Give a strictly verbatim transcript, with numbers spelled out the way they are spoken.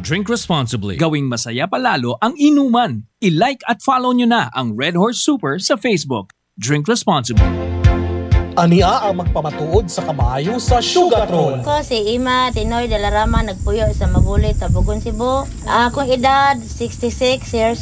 Drink responsibly. Gawing masaya palalo ang inuman. I-like at follow nyo na ang Red Horse Super sa Facebook. Drink responsibly. Ania ang magpamatuod sa kabayo sa Sugartron. Ko si Ima Tinoy de la Rama nagpuyo sa Mabulit, Tabugon, Cebu. Akong edad sixty-six years